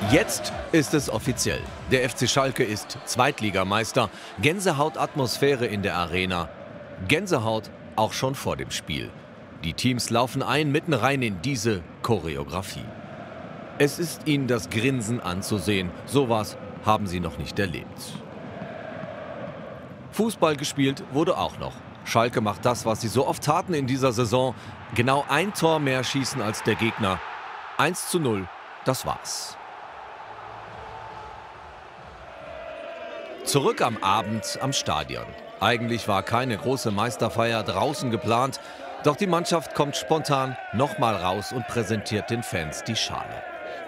Jetzt ist es offiziell. Der FC Schalke ist Zweitligameister. Gänsehaut-Atmosphäre in der Arena. Gänsehaut auch schon vor dem Spiel. Die Teams laufen mitten rein in diese Choreografie. Es ist ihnen das Grinsen anzusehen. Sowas haben sie noch nicht erlebt. Fußball gespielt wurde auch noch. Schalke macht das, was sie so oft taten in dieser Saison. Genau ein Tor mehr schießen als der Gegner. 1:0, das war's. Zurück am Abend am Stadion. Eigentlich war keine große Meisterfeier draußen geplant, doch die Mannschaft kommt spontan nochmal raus und präsentiert den Fans die Schale.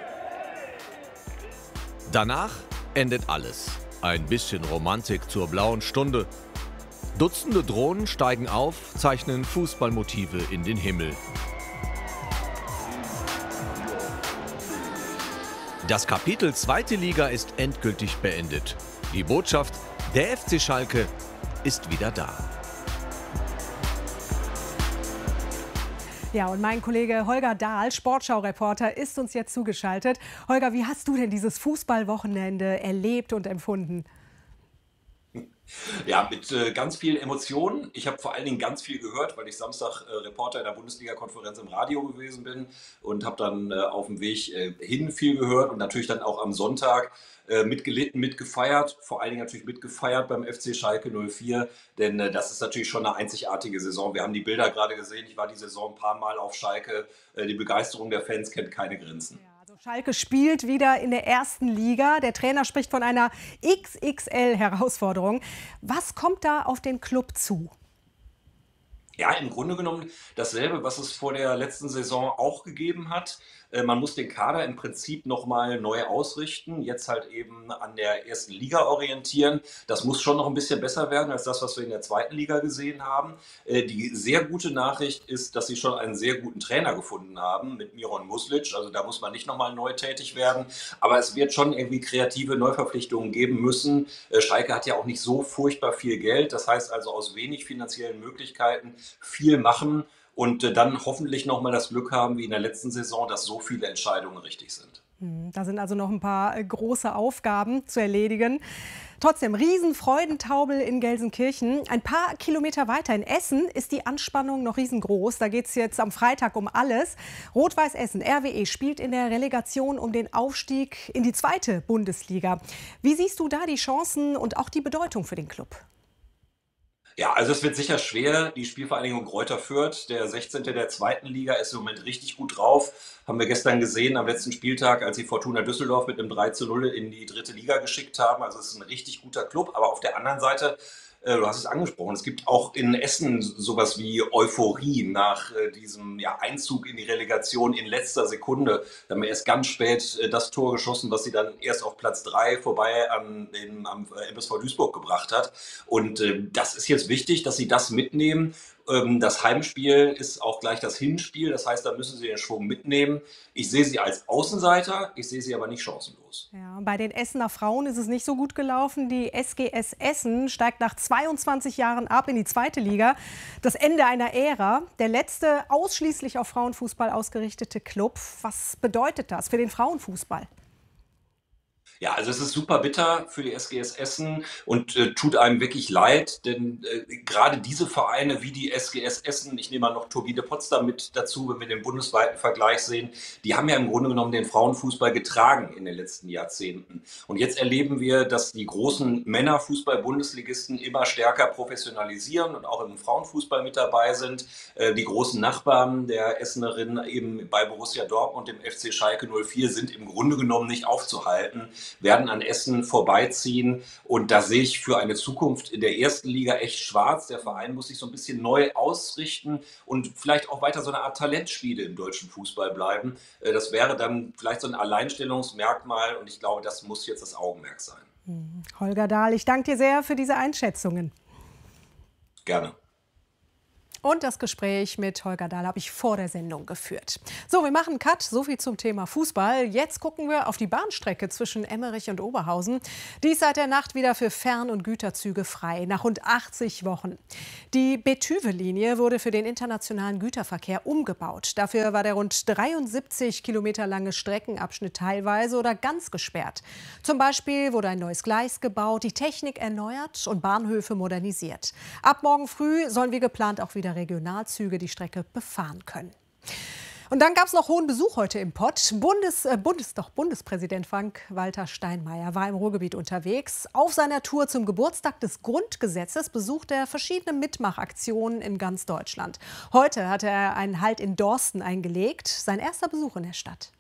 Danach endet alles. Ein bisschen Romantik zur blauen Stunde. Dutzende Drohnen steigen auf, zeichnen Fußballmotive in den Himmel. Das Kapitel Zweite Liga ist endgültig beendet. Die Botschaft, der FC Schalke ist wieder da. Ja, und mein Kollege Holger Dahl, Sportschau-Reporter, ist uns jetzt zugeschaltet. Holger, wie hast du denn dieses Fußballwochenende erlebt und empfunden? Ja, mit ganz vielen Emotionen. Ich habe vor allen Dingen ganz viel gehört, weil ich Samstag Reporter in der Bundesliga-Konferenz im Radio gewesen bin und habe dann auf dem Weg hin viel gehört und natürlich dann auch am Sonntag mitgelitten, mitgefeiert, vor allen Dingen natürlich mitgefeiert beim FC Schalke 04, denn das ist natürlich schon eine einzigartige Saison. Wir haben die Bilder gerade gesehen, ich war die Saison ein paar Mal auf Schalke, die Begeisterung der Fans kennt keine Grenzen. Ja, also Schalke spielt wieder in der ersten Liga. Der Trainer spricht von einer XXL-Herausforderung. Was kommt da auf den Club zu? Ja, im Grunde genommen dasselbe, was es vor der letzten Saison auch gegeben hat. Man muss den Kader im Prinzip nochmal neu ausrichten, jetzt halt eben an der ersten Liga orientieren. Das muss schon noch ein bisschen besser werden als das, was wir in der zweiten Liga gesehen haben. Die sehr gute Nachricht ist, dass sie schon einen sehr guten Trainer gefunden haben mit Miron Muslic. Also da muss man nicht nochmal neu tätig werden. Aber es wird schon irgendwie kreative Neuverpflichtungen geben müssen. Schalke hat ja auch nicht so furchtbar viel Geld. Das heißt also aus wenig finanziellen Möglichkeiten viel machen und dann hoffentlich nochmal das Glück haben, wie in der letzten Saison, dass so viele Entscheidungen richtig sind. Da sind also noch ein paar große Aufgaben zu erledigen. Trotzdem, Riesenfreudentaubel in Gelsenkirchen. Ein paar Kilometer weiter in Essen ist die Anspannung noch riesengroß. Da geht es jetzt am Freitag um alles. Rot-Weiß Essen, RWE, spielt in der Relegation um den Aufstieg in die zweite Bundesliga. Wie siehst du da die Chancen und auch die Bedeutung für den Club? Ja, also es wird sicher schwer. Die Spielvereinigung Greuther Fürth, der 16. der zweiten Liga, ist im Moment richtig gut drauf. Haben wir gestern gesehen am letzten Spieltag, als sie Fortuna Düsseldorf mit einem 3:0 in die dritte Liga geschickt haben. Also es ist ein richtig guter Club. Aber auf der anderen Seite, du hast es angesprochen, es gibt auch in Essen sowas wie Euphorie nach diesem Einzug in die Relegation in letzter Sekunde. Da haben wir erst ganz spät das Tor geschossen, was sie dann erst auf Platz 3 vorbei am MSV Duisburg gebracht hat. Und das ist jetzt wichtig, dass sie das mitnehmen. Das Heimspiel ist auch gleich das Hinspiel. Das heißt, da müssen sie den Schwung mitnehmen. Ich sehe sie als Außenseiter, ich sehe sie aber nicht chancenlos. Ja, bei den Essener Frauen ist es nicht so gut gelaufen. Die SGS Essen steigt nach 22 Jahren ab in die zweite Liga. Das Ende einer Ära. Der letzte ausschließlich auf Frauenfußball ausgerichtete Club. Was bedeutet das für den Frauenfußball? Ja, also es ist super bitter für die SGS Essen und tut einem wirklich leid, denn gerade diese Vereine wie die SGS Essen, ich nehme mal noch Turbine Potsdam mit dazu, wenn wir den bundesweiten Vergleich sehen, die haben ja im Grunde genommen den Frauenfußball getragen in den letzten Jahrzehnten. Und jetzt erleben wir, dass die großen Männerfußball-Bundesligisten immer stärker professionalisieren und auch im Frauenfußball mit dabei sind. Die großen Nachbarn der Essenerinnen eben bei Borussia Dortmund und dem FC Schalke 04 sind im Grunde genommen nicht aufzuhalten, werden an Essen vorbeiziehen. Und da sehe ich für eine Zukunft in der ersten Liga echt schwarz. Der Verein muss sich so ein bisschen neu ausrichten und vielleicht auch weiter so eine Art Talentschmiede im deutschen Fußball bleiben. Das wäre dann vielleicht so ein Alleinstellungsmerkmal und ich glaube, das muss jetzt das Augenmerk sein. Holger Dahl, ich danke dir sehr für diese Einschätzungen. Gerne. Und das Gespräch mit Holger Dahl habe ich vor der Sendung geführt. So, wir machen einen Cut. So viel zum Thema Fußball. Jetzt gucken wir auf die Bahnstrecke zwischen Emmerich und Oberhausen. Die ist seit der Nacht wieder für Fern- und Güterzüge frei, nach rund 80 Wochen. Die Betuwe-Linie wurde für den internationalen Güterverkehr umgebaut. Dafür war der rund 73 Kilometer lange Streckenabschnitt teilweise oder ganz gesperrt. Zum Beispiel wurde ein neues Gleis gebaut, die Technik erneuert und Bahnhöfe modernisiert. Ab morgen früh sollen wie geplant auch wieder Regionalzüge die Strecke befahren können. Und dann gab es noch hohen Besuch heute im Pott. Bundespräsident Frank-Walter Steinmeier war im Ruhrgebiet unterwegs. Auf seiner Tour zum Geburtstag des Grundgesetzes besucht er verschiedene Mitmachaktionen in ganz Deutschland. Heute hatte er einen Halt in Dorsten eingelegt, sein erster Besuch in der Stadt.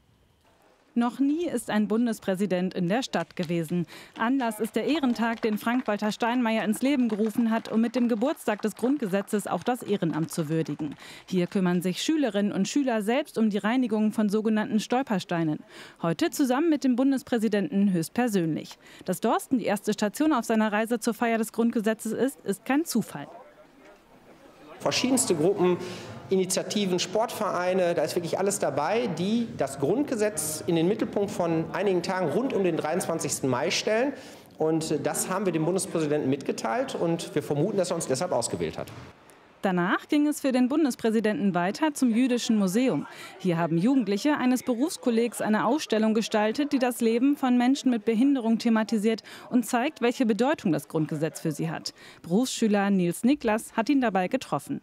Noch nie ist ein Bundespräsident in der Stadt gewesen. Anlass ist der Ehrentag, den Frank-Walter Steinmeier ins Leben gerufen hat, um mit dem Geburtstag des Grundgesetzes auch das Ehrenamt zu würdigen. Hier kümmern sich Schülerinnen und Schüler selbst um die Reinigung von sogenannten Stolpersteinen. Heute zusammen mit dem Bundespräsidenten höchstpersönlich. Dass Dorsten die erste Station auf seiner Reise zur Feier des Grundgesetzes ist kein Zufall. Verschiedenste Gruppen, Initiativen, Sportvereine, da ist wirklich alles dabei, die das Grundgesetz in den Mittelpunkt von einigen Tagen rund um den 23. Mai stellen. Und das haben wir dem Bundespräsidenten mitgeteilt und wir vermuten, dass er uns deshalb ausgewählt hat. Danach ging es für den Bundespräsidenten weiter zum Jüdischen Museum. Hier haben Jugendliche eines Berufskollegs eine Ausstellung gestaltet, die das Leben von Menschen mit Behinderung thematisiert und zeigt, welche Bedeutung das Grundgesetz für sie hat. Berufsschüler Nils Niklas hat ihn dabei getroffen.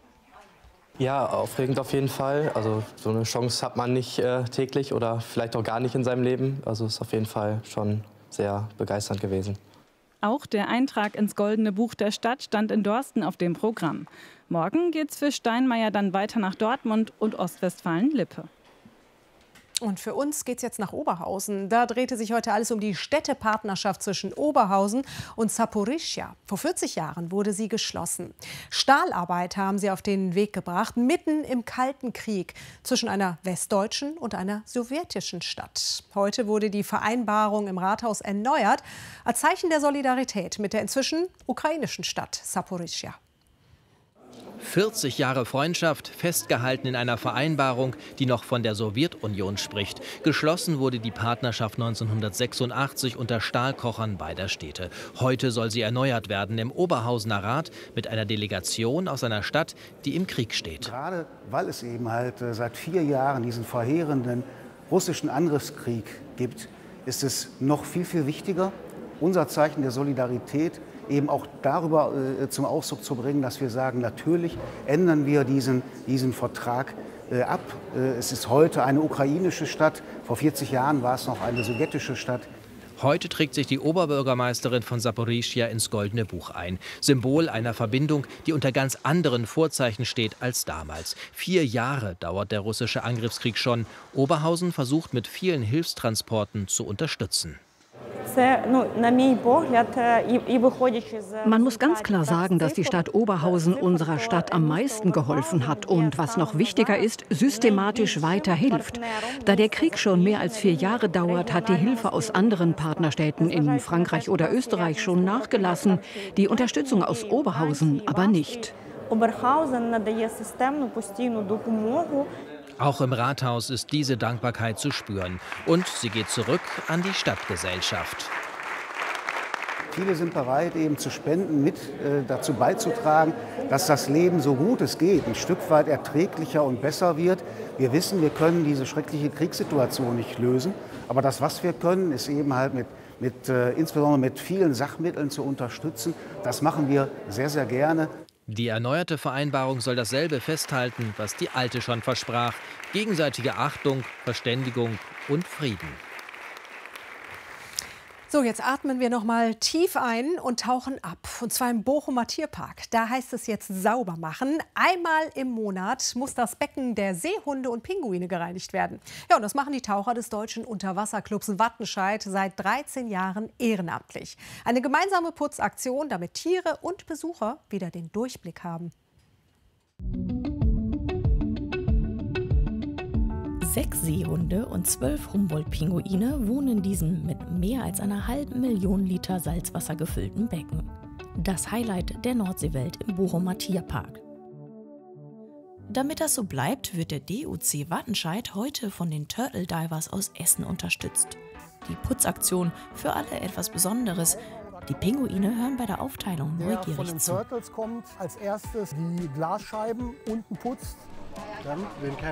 Ja, aufregend auf jeden Fall. Also so eine Chance hat man nicht täglich oder vielleicht auch gar nicht in seinem Leben. Also ist auf jeden Fall schon sehr begeisternd gewesen. Auch der Eintrag ins Goldene Buch der Stadt stand in Dorsten auf dem Programm. Morgen geht's für Steinmeier dann weiter nach Dortmund und Ostwestfalen-Lippe. Und für uns geht es jetzt nach Oberhausen. Da drehte sich heute alles um die Städtepartnerschaft zwischen Oberhausen und Saporischschja. Vor 40 Jahren wurde sie geschlossen. Stahlarbeit haben sie auf den Weg gebracht, mitten im Kalten Krieg zwischen einer westdeutschen und einer sowjetischen Stadt. Heute wurde die Vereinbarung im Rathaus erneuert, als Zeichen der Solidarität mit der inzwischen ukrainischen Stadt Saporischschja. 40 Jahre Freundschaft, festgehalten in einer Vereinbarung, die noch von der Sowjetunion spricht. Geschlossen wurde die Partnerschaft 1986 unter Stahlkochern beider Städte. Heute soll sie erneuert werden im Oberhausener Rat mit einer Delegation aus einer Stadt, die im Krieg steht. Gerade weil es eben halt seit 4 Jahren diesen verheerenden russischen Angriffskrieg gibt, ist es noch viel, viel wichtiger, unser Zeichen der Solidarität eben auch darüber zum Ausdruck zu bringen, dass wir sagen, natürlich ändern wir diesen Vertrag ab. Es ist heute eine ukrainische Stadt, vor 40 Jahren war es noch eine sowjetische Stadt. Heute trägt sich die Oberbürgermeisterin von Saporischschja ins Goldene Buch ein. Symbol einer Verbindung, die unter ganz anderen Vorzeichen steht als damals. 4 Jahre dauert der russische Angriffskrieg schon. Oberhausen versucht mit vielen Hilfstransporten zu unterstützen. Man muss ganz klar sagen, dass die Stadt Oberhausen unserer Stadt am meisten geholfen hat und, was noch wichtiger ist, systematisch weiterhilft. Da der Krieg schon mehr als 4 Jahre dauert, hat die Hilfe aus anderen Partnerstädten in Frankreich oder Österreich schon nachgelassen, die Unterstützung aus Oberhausen aber nicht. Auch im Rathaus ist diese Dankbarkeit zu spüren. Und sie geht zurück an die Stadtgesellschaft. Viele sind bereit, eben zu spenden, mit dazu beizutragen, dass das Leben, so gut es geht, ein Stück weit erträglicher und besser wird. Wir wissen, wir können diese schreckliche Kriegssituation nicht lösen. Aber das, was wir können, ist eben halt insbesondere mit vielen Sachmitteln zu unterstützen. Das machen wir sehr, sehr gerne. Die erneuerte Vereinbarung soll dasselbe festhalten, was die alte schon versprach. Gegenseitige Achtung, Verständigung und Frieden. So, jetzt atmen wir noch mal tief ein und tauchen ab. Und zwar im Bochumer Tierpark. Da heißt es jetzt sauber machen. Einmal im Monat muss das Becken der Seehunde und Pinguine gereinigt werden. Ja, und das machen die Taucher des Deutschen Unterwasserclubs Wattenscheid seit 13 Jahren ehrenamtlich. Eine gemeinsame Putzaktion, damit Tiere und Besucher wieder den Durchblick haben. 6 Seehunde und 12 Humboldt-Pinguine wohnen in diesem mit mehr als einer halben Million Liter Salzwasser gefüllten Becken. Das Highlight der Nordseewelt im Bochumer Tierpark. Damit das so bleibt, wird der DOC Wattenscheid heute von den Turtle Divers aus Essen unterstützt. Die Putzaktion für alle etwas Besonderes. Die Pinguine hören bei der Aufteilung neugierig zu. Der von den Turtles kommt als erstes die Glasscheiben unten putzt. Dann, wenn